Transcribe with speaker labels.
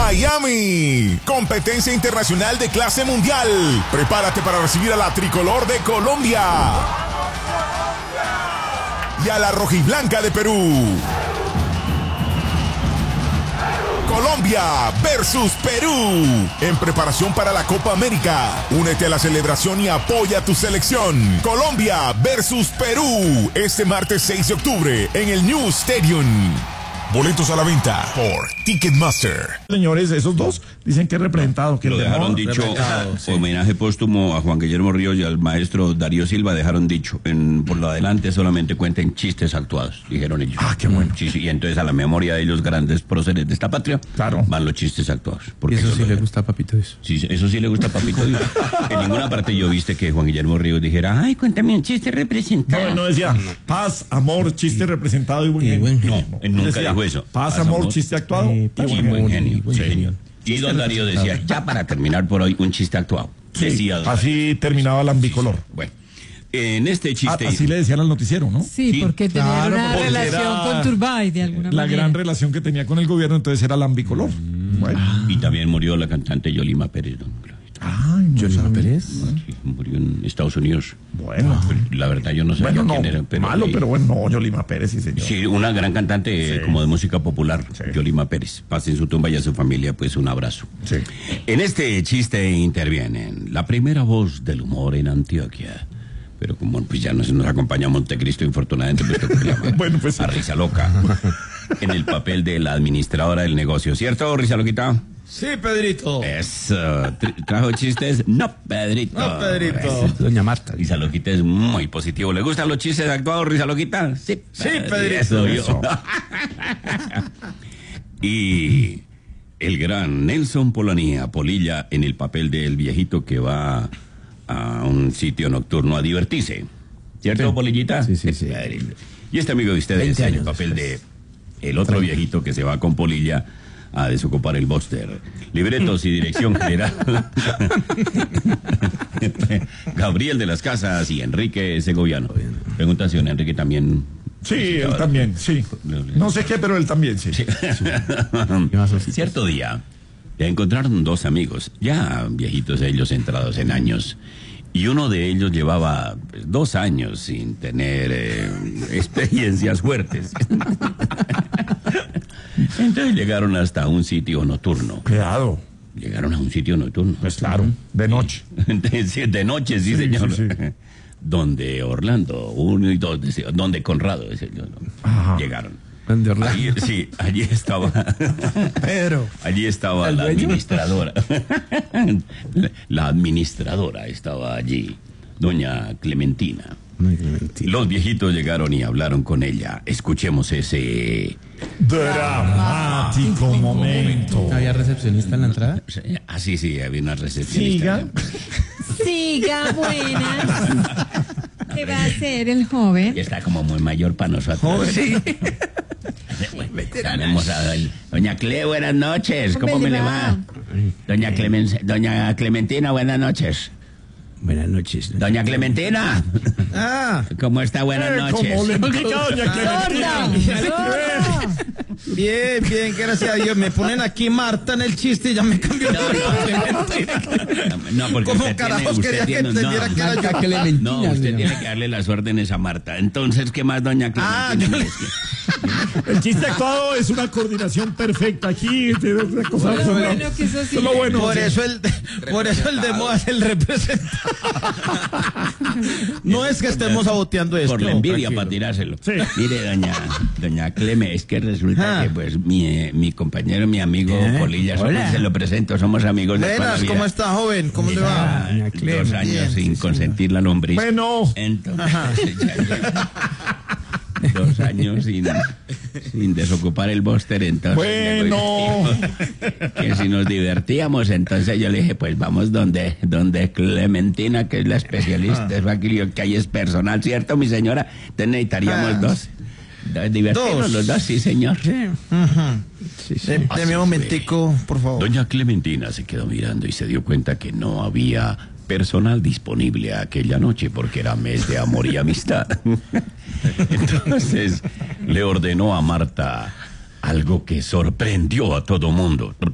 Speaker 1: Miami, competencia internacional de clase mundial. Prepárate para recibir a la tricolor de Colombia y a la rojiblanca de Perú. Colombia versus Perú, en preparación para la Copa América. Únete a la celebración y apoya a tu selección. Colombia versus Perú, este martes 6 de octubre en el New Stadium. Boletos a la venta por Ticketmaster.
Speaker 2: Señores, esos dos dicen que es representado. Que
Speaker 3: lo dejaron dicho, sí. Homenaje póstumo a Juan Guillermo Ríos y al maestro Darío Silva, dejaron dicho, por lo adelante solamente cuenten chistes actuados, dijeron ellos.
Speaker 2: Ah, qué bueno.
Speaker 3: Sí, y entonces a la memoria de ellos grandes próceres de esta patria,
Speaker 2: claro,
Speaker 3: van los chistes actuados.
Speaker 4: Porque eso sí le gusta a Papito Dios.
Speaker 3: Sí, eso sí le gusta a Papito Dios. En ninguna parte yo viste que Juan Guillermo Ríos dijera, ay, cuéntame un chiste representado.
Speaker 2: No decía, paz, amor, chiste representado y buen genio.
Speaker 3: No, él nunca dijo eso.
Speaker 2: Paz, amor, chiste actuado.
Speaker 3: Y buen genio. Y don Darío decía, ya para terminar por hoy, un chiste actuado.
Speaker 2: Sí,
Speaker 3: decía
Speaker 2: así terminaba el ambicolor.
Speaker 3: Bueno, en este chiste...
Speaker 2: Así le decían al noticiero, ¿no?
Speaker 5: Sí, porque tenía una relación con Turbay de alguna manera.
Speaker 2: La gran relación que tenía con el gobierno, entonces era el ambicolor. Bueno.
Speaker 3: Y también murió la cantante Yolima Pérez, don Claudio.
Speaker 4: ¿Yolima Pérez?
Speaker 3: Sí, murió en Estados Unidos.
Speaker 2: Bueno.
Speaker 3: La verdad yo no sabía quién era. Pero
Speaker 2: malo, pero bueno, no, Yolima Pérez, sí, señor.
Speaker 3: Sí, una gran cantante como de música popular, Yolima Pérez. Pase en su tumba y a su familia, pues un abrazo.
Speaker 2: Sí.
Speaker 3: En este chiste intervienen la primera voz del humor en Antioquia. Pero como pues ya nos acompaña Montecristo, infortunadamente, pues tengo que llamar
Speaker 2: bueno, pues
Speaker 3: a Risa Loca. En el papel de la administradora del negocio, ¿cierto, Risa Loquita?
Speaker 6: Sí, Pedrito.
Speaker 3: Eso. ¿Trajo chistes? No, Pedrito.
Speaker 6: No, Pedrito.
Speaker 3: Eso.
Speaker 4: Doña Marta.
Speaker 3: Risa Loquita es muy positivo. ¿Le gustan los chistes actuados, Risa Loquita? Sí,
Speaker 6: Pedrito.
Speaker 3: Eso. Y el gran Nelson Polilla en el papel del viejito que va a un sitio nocturno a divertirse. ¿Cierto, sí. Polillita?
Speaker 4: Sí.
Speaker 3: Y este amigo de ustedes en el papel de el otro viejito que se va con Polilla a desocupar el Buster. Libretos y dirección general. Gabriel de las Casas y Enrique Segoviano. Pregunta si don Enrique también...
Speaker 2: Sí, él también, sí. No sé qué, pero él también, sí.
Speaker 3: Cierto día, encontraron dos amigos, ya viejitos ellos, entrados en años, y uno de ellos llevaba 2 años sin tener experiencias fuertes. Entonces llegaron hasta un sitio nocturno.
Speaker 2: Cuidado.
Speaker 3: Llegaron a un sitio nocturno.
Speaker 2: Pues claro, de noche.
Speaker 3: De noche, sí, señor.
Speaker 2: Sí.
Speaker 3: Donde Orlando, 1 y 2, donde Conrado, llegaron.
Speaker 4: ¿Donde Orlando?
Speaker 3: Allí estaba.
Speaker 6: Pero.
Speaker 3: Allí estaba la administradora. La administradora estaba allí, doña Clementina. Los viejitos llegaron y hablaron con ella. Escuchemos ese
Speaker 2: dramático momento.
Speaker 4: ¿Había recepcionista en la entrada?
Speaker 3: Sí, había una recepcionista.
Speaker 5: Siga, buenas. ¿Qué va a hacer el joven?
Speaker 3: Está como muy mayor para nosotros.
Speaker 6: Sí.
Speaker 3: Tenemos a doña Cle, buenas noches. ¿Cómo me le va? Doña Clementina, buenas noches.
Speaker 4: Buenas noches.
Speaker 3: Doña Clementina. ¿Cómo está? Buenas noches.
Speaker 2: ¿Cómo le indica doña Clementina?
Speaker 6: Bien, gracias a Dios. Me ponen aquí Marta en el chiste y ya me cambió el
Speaker 3: No, porque
Speaker 6: ¿cómo carajos quería que entendiera que era yo?
Speaker 4: Clementina.
Speaker 3: No, usted tiene que darle las órdenes a Marta. Entonces, ¿qué más, doña Clementina?
Speaker 2: El chiste actuado es una coordinación perfecta aquí. Una cosa
Speaker 5: bueno, que eso sí.
Speaker 2: Lo bueno.
Speaker 6: Por eso el de moda es el representante. No es que estemos saboteando esto.
Speaker 3: Por la envidia, para tirárselo.
Speaker 2: Sí.
Speaker 3: Mire, doña Cleme, es que resulta que pues mi compañero, mi amigo Polilla, se lo presento, somos amigos de toda la vida.
Speaker 6: ¿Cómo está, joven? ¿Cómo le va?
Speaker 3: 2 años sin consentir la lombriz.
Speaker 2: Bueno.
Speaker 3: Entonces, 2 años sin desocupar el Buster, entonces
Speaker 2: bueno,
Speaker 3: que si nos divertíamos, entonces yo le dije, pues vamos donde Clementina, que es la especialista, que ahí es personal, ¿cierto, mi señora? Entonces necesitaríamos dos. Divertirnos los dos, sí, señor.
Speaker 6: Sí. Deme un momentico, por favor.
Speaker 3: Doña Clementina se quedó mirando y se dio cuenta que no había personal disponible aquella noche porque era mes de amor y amistad. Entonces le ordenó a Marta algo que sorprendió a todo mundo.